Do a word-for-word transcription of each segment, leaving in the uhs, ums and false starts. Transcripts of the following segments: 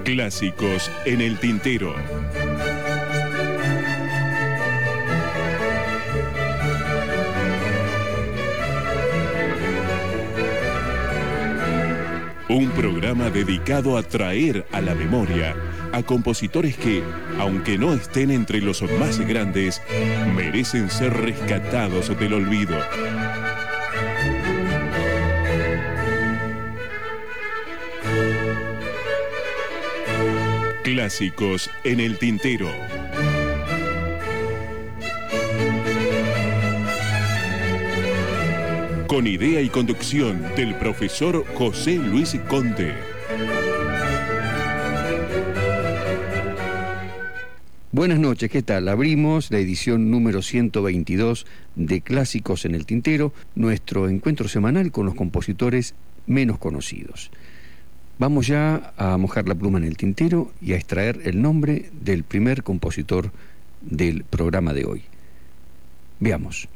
Clásicos en el tintero. Un programa dedicado a traer a la memoria a compositores que, aunque no estén entre los más grandes, merecen ser rescatados del olvido. Clásicos en el tintero. Con idea y conducción del profesor José Luis Conte. Buenas noches, ¿qué tal? Abrimos la edición número ciento veintidós de Clásicos en el Tintero, nuestro encuentro semanal con los compositores menos conocidos. Vamos ya a mojar la pluma en el tintero y a extraer el nombre del primer compositor del programa de hoy. Veamos.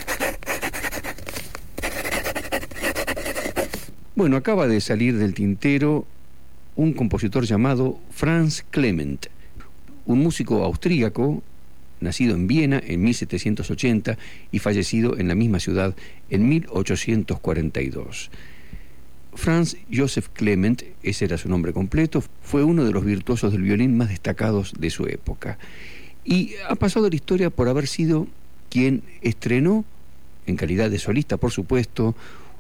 Bueno, acaba de salir del tintero un compositor llamado Franz Clement, un músico austríaco, nacido en Viena en mil setecientos ochenta y fallecido en la misma ciudad en mil ochocientos cuarenta y dos. Franz Joseph Clement, ese era su nombre completo, fue uno de los virtuosos del violín más destacados de su época. Y ha pasado a la historia por haber sido quien estrenó, en calidad de solista por supuesto,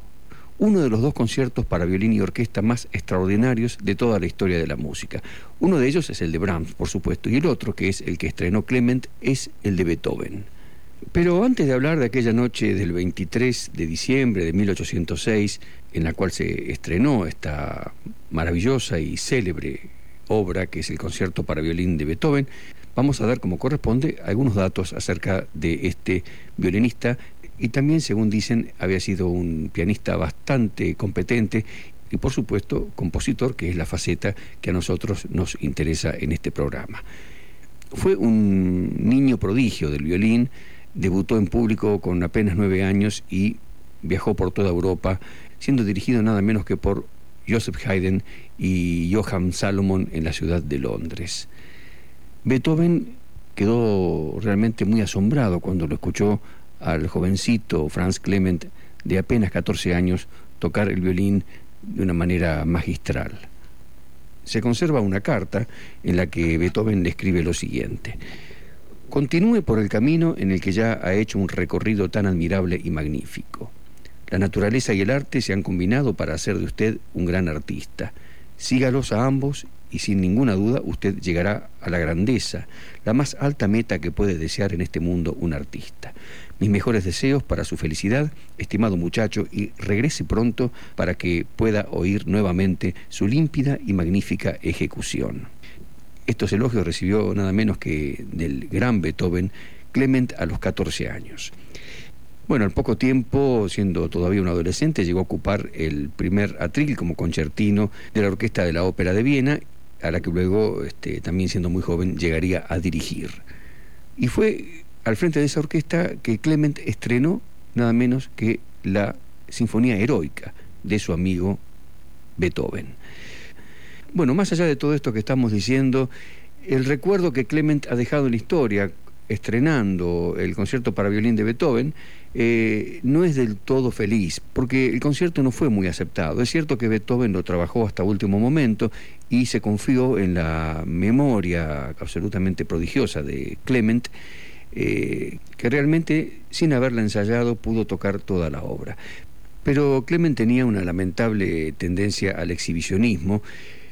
uno de los dos conciertos para violín y orquesta más extraordinarios de toda la historia de la música. Uno de ellos es el de Brahms, por supuesto, y el otro, que es el que estrenó Clement, es el de Beethoven. Pero antes de hablar de aquella noche del veintitrés de diciembre de mil ochocientos seis, en la cual se estrenó esta maravillosa y célebre obra, que es el concierto para violín de Beethoven, vamos a dar como corresponde algunos datos acerca de este violinista. Y también, según dicen, había sido un pianista bastante competente y, por supuesto, compositor, que es la faceta que a nosotros nos interesa en este programa. Fue un niño prodigio del violín, debutó en público con apenas nueve años y viajó por toda Europa, siendo dirigido nada menos que por Joseph Haydn y Johann Salomon en la ciudad de Londres. Beethoven quedó realmente muy asombrado cuando lo escuchó al jovencito Franz Clement, de apenas catorce años, tocar el violín de una manera magistral. Se conserva una carta en la que Beethoven le escribe lo siguiente: continúe por el camino en el que ya ha hecho un recorrido tan admirable y magnífico. La naturaleza y el arte se han combinado para hacer de usted un gran artista. Sígalos a ambos y sin ninguna duda usted llegará a la grandeza, la más alta meta que puede desear en este mundo un artista. Mis mejores deseos para su felicidad, estimado muchacho, y regrese pronto para que pueda oír nuevamente su límpida y magnífica ejecución. Estos elogios recibió nada menos que del gran Beethoven, Clement, a los catorce años. Bueno, al poco tiempo, siendo todavía un adolescente, llegó a ocupar el primer atril como concertino de la Orquesta de la Ópera de Viena, a la que luego, este, también siendo muy joven, llegaría a dirigir. Y fue al frente de esa orquesta que Clement estrenó nada menos que la Sinfonía Heroica de su amigo Beethoven. Bueno, más allá de todo esto que estamos diciendo, el recuerdo que Clement ha dejado en la historia estrenando el concierto para violín de Beethoven eh, no es del todo feliz, porque el concierto no fue muy aceptado. Es cierto que Beethoven lo trabajó hasta último momento y se confió en la memoria absolutamente prodigiosa de Clement, eh, que realmente, sin haberla ensayado, pudo tocar toda la obra. Pero Clement tenía una lamentable tendencia al exhibicionismo,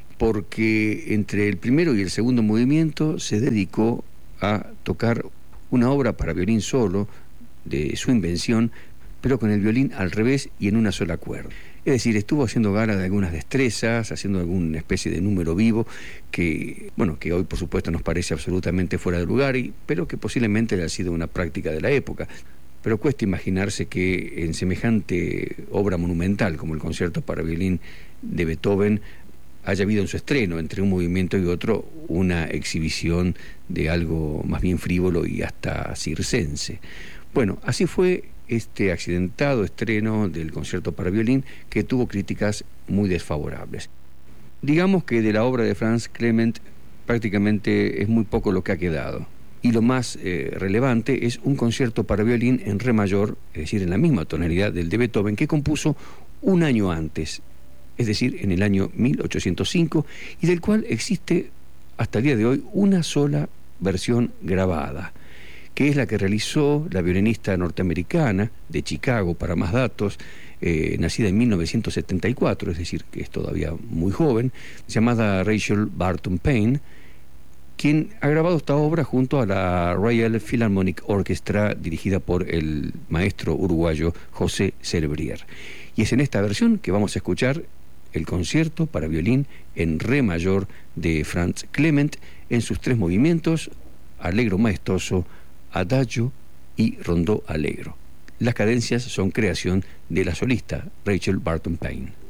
porque entre el primero y el segundo movimiento se dedicó a tocar una obra para violín solo, de su invención, pero con el violín al revés y en una sola cuerda. Es decir, estuvo haciendo gala de algunas destrezas, haciendo alguna especie de número vivo que, bueno, que hoy por supuesto nos parece absolutamente fuera de lugar, y, pero que posiblemente haya sido una práctica de la época. Pero cuesta imaginarse que en semejante obra monumental como el concierto para violín de Beethoven haya habido en su estreno, entre un movimiento y otro, una exhibición de algo más bien frívolo y hasta circense. Bueno, así fue este accidentado estreno del concierto para violín, que tuvo críticas muy desfavorables. Digamos que de la obra de Franz Clement prácticamente es muy poco lo que ha quedado. Y lo más eh, relevante es un concierto para violín en re mayor, es decir, en la misma tonalidad del de Beethoven, que compuso un año antes, es decir, en el año mil ochocientos cinco, y del cual existe hasta el día de hoy una sola versión grabada, que es la que realizó la violinista norteamericana de Chicago, para más datos, eh, nacida en mil novecientos setenta y cuatro, es decir, que es todavía muy joven, llamada Rachel Barton Payne, quien ha grabado esta obra junto a la Royal Philharmonic Orchestra, dirigida por el maestro uruguayo José Celebrier. Y es en esta versión que vamos a escuchar el concierto para violín en re mayor de Franz Clement, en sus tres movimientos: allegro maestoso, adagio y rondó allegro. Las cadencias son creación de la solista Rachel Barton Payne.